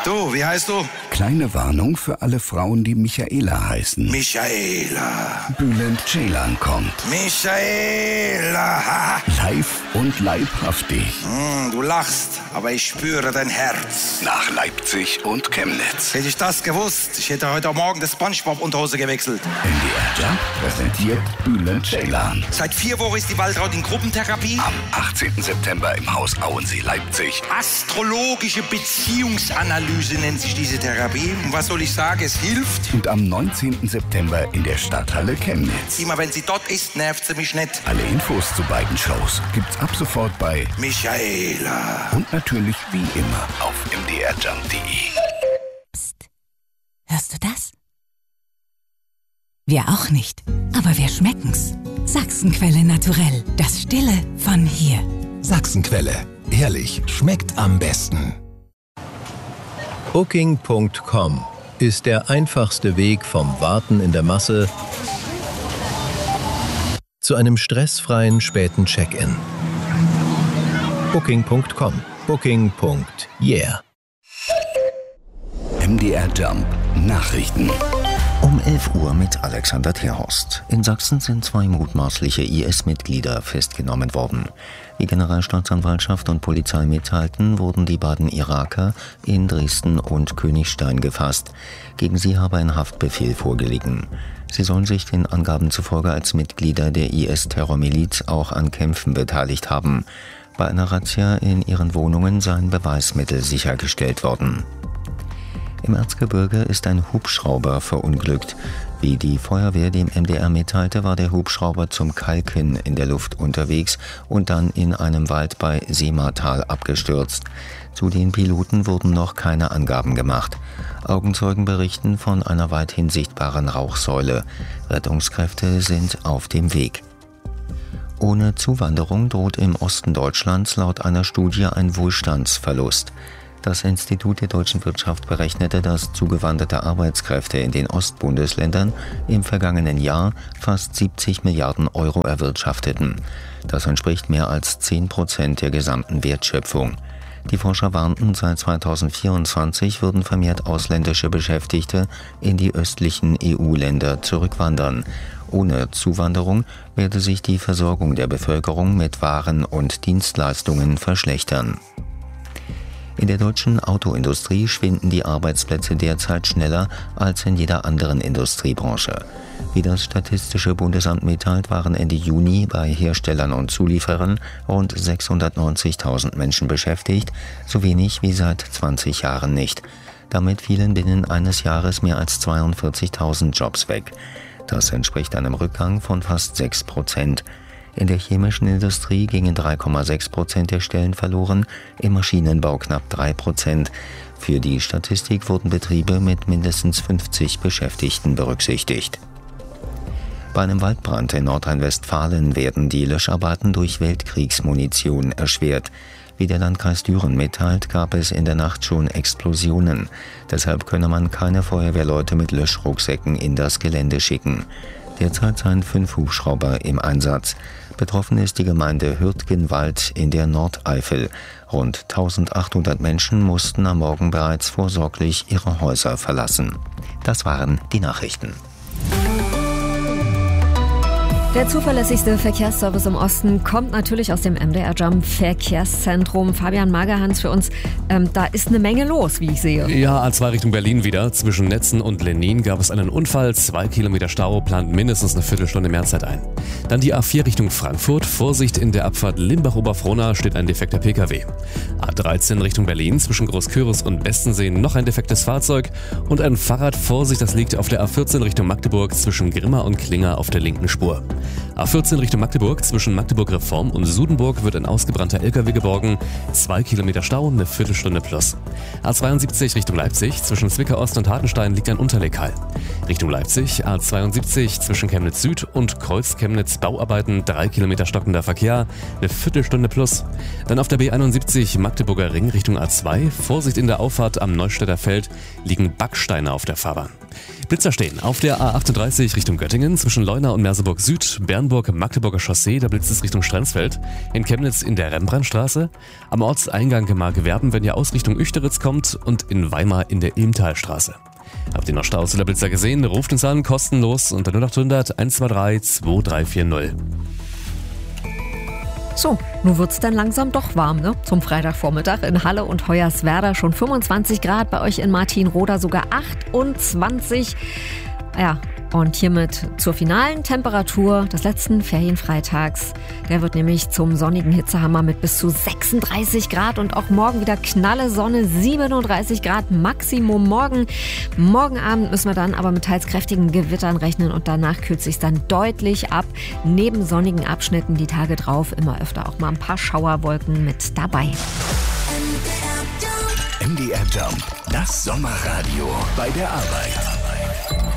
Du, wie heißt du? Kleine Warnung für alle Frauen, die Michaela heißen. Michaela. Bülent Ceylan kommt. Michaela. Live und leibhaftig. Du lachst, aber ich spüre dein Herz. Nach Leipzig und Chemnitz. Hätte ich das gewusst, ich hätte heute Morgen das SpongeBob-Unterhose gewechselt. MDR Jump präsentiert Bülent Ceylan. Seit 4 Wochen ist die Waltraud in Gruppentherapie. Am 18. September im Haus Auensee, Leipzig. Astrologische Beziehungsanalyse nennt sich diese Therapie. Und was soll ich sagen, es hilft. Und am 19. September in der Stadthalle Chemnitz. Immer wenn sie dort ist, nervt sie mich nicht. Alle Infos zu beiden Shows gibt's ab sofort bei Michaela. Und natürlich wie immer auf mdrjump.de. Psst. Hörst du das? Wir auch nicht, aber wir schmecken's. Sachsenquelle naturell, das Stille von hier. Sachsenquelle, ehrlich, schmeckt am besten. Booking.com ist der einfachste Weg vom Warten in der Masse zu einem stressfreien späten Check-in. Booking.com. Booking.yeah. MDR Jump Nachrichten. Um 11 Uhr mit Alexander Terhorst. In Sachsen sind 2 mutmaßliche IS-Mitglieder festgenommen worden. Wie Generalstaatsanwaltschaft und Polizei mitteilten, wurden die beiden Iraker in Dresden und Königstein gefasst. Gegen sie habe ein Haftbefehl vorgelegen. Sie sollen sich den Angaben zufolge als Mitglieder der IS-Terrormiliz auch an Kämpfen beteiligt haben. Bei einer Razzia in ihren Wohnungen seien Beweismittel sichergestellt worden. Im Erzgebirge ist ein Hubschrauber verunglückt. Wie die Feuerwehr dem MDR mitteilte, war der Hubschrauber zum Kalken in der Luft unterwegs und dann in einem Wald bei Seematal abgestürzt. Zu den Piloten wurden noch keine Angaben gemacht. Augenzeugen berichten von einer weithin sichtbaren Rauchsäule. Rettungskräfte sind auf dem Weg. Ohne Zuwanderung droht im Osten Deutschlands laut einer Studie ein Wohlstandsverlust. Das Institut der deutschen Wirtschaft berechnete, dass zugewanderte Arbeitskräfte in den Ostbundesländern im vergangenen Jahr fast 70 Milliarden Euro erwirtschafteten. Das entspricht mehr als 10% der gesamten Wertschöpfung. Die Forscher warnten, seit 2024 würden vermehrt ausländische Beschäftigte in die östlichen EU-Länder zurückwandern. Ohne Zuwanderung werde sich die Versorgung der Bevölkerung mit Waren und Dienstleistungen verschlechtern. In der deutschen Autoindustrie schwinden die Arbeitsplätze derzeit schneller als in jeder anderen Industriebranche. Wie das Statistische Bundesamt mitteilt, waren Ende Juni bei Herstellern und Zulieferern rund 690.000 Menschen beschäftigt, so wenig wie seit 20 Jahren nicht. Damit fielen binnen eines Jahres mehr als 42.000 Jobs weg. Das entspricht einem Rückgang von fast 6%. In der chemischen Industrie gingen 3,6% der Stellen verloren, im Maschinenbau knapp 3%. Für die Statistik wurden Betriebe mit mindestens 50 Beschäftigten berücksichtigt. Bei einem Waldbrand in Nordrhein-Westfalen werden die Löscharbeiten durch Weltkriegsmunition erschwert. Wie der Landkreis Düren mitteilt, gab es in der Nacht schon Explosionen. Deshalb könne man keine Feuerwehrleute mit Löschrucksäcken in das Gelände schicken. Derzeit seien 5 Hubschrauber im Einsatz. Betroffen ist die Gemeinde Hürtgenwald in der Nordeifel. Rund 1800 Menschen mussten am Morgen bereits vorsorglich ihre Häuser verlassen. Das waren die Nachrichten. Der zuverlässigste Verkehrsservice im Osten kommt natürlich aus dem MDR Jump Verkehrszentrum. Fabian Magerhans für uns, da ist eine Menge los, wie ich sehe. Ja, A2 Richtung Berlin wieder. Zwischen Netzen und Lenin gab es einen Unfall. 2 Kilometer Stau, plant mindestens eine Viertelstunde Mehrzeit ein. Dann die A4 Richtung Frankfurt. Vorsicht, in der Abfahrt Limbach-Oberfrohna steht ein defekter Pkw. A13 Richtung Berlin. Zwischen Großküritz und Westensee noch ein defektes Fahrzeug. Und ein Fahrrad. Vorsicht, das liegt auf der A14 Richtung Magdeburg zwischen Grimma und Klinger auf der linken Spur. A14 Richtung Magdeburg, zwischen Magdeburg-Reform und Sudenburg wird ein ausgebrannter LKW geborgen. 2 Kilometer Stau, eine Viertelstunde plus. A72 Richtung Leipzig, zwischen Zwickau Ost und Hartenstein liegt ein Unterlegkeil. Richtung Leipzig, A72 zwischen Chemnitz Süd und Kreuz Chemnitz Bauarbeiten, 3 Kilometer stockender Verkehr, eine Viertelstunde plus. Dann auf der B71 Magdeburger Ring Richtung A2, Vorsicht in der Auffahrt am Neustädter Feld, liegen Backsteine auf der Fahrbahn. Blitzer stehen auf der A38 Richtung Göttingen zwischen Leuna und Merseburg Süd Punkt Bernburg-Magdeburger Chaussee, da blitzt es Richtung Strenzfeld. In Chemnitz in der Rembrandtstraße. Am Ortseingang Gemarke Werben, wenn ihr aus Richtung Uechteritz kommt. Und in Weimar in der Ilmtalstraße. Habt ihr noch Staus oder Blitzer gesehen? Ruft uns an, kostenlos unter 0800 123 2340. So, nun wird's dann langsam doch warm, ne? Zum Freitagvormittag in Halle und Hoyerswerda schon 25 Grad, bei euch in Martinroda sogar 28. Ja, und hiermit zur finalen Temperatur des letzten Ferienfreitags. Der wird nämlich zum sonnigen Hitzehammer mit bis zu 36 Grad und auch morgen wieder knalle Sonne, 37 Grad Maximum morgen. Morgen Abend müssen wir dann aber mit teils kräftigen Gewittern rechnen und danach kühlt es sich dann deutlich ab. Neben sonnigen Abschnitten die Tage drauf immer öfter auch mal ein paar Schauerwolken mit dabei. MDR Jump, das Sommerradio bei der Arbeit.